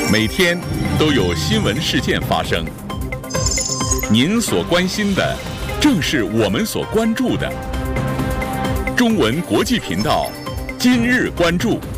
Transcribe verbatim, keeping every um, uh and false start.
每天都有新闻事件发生，您所关心的正是我们所关注的。中文国际频道今日关注。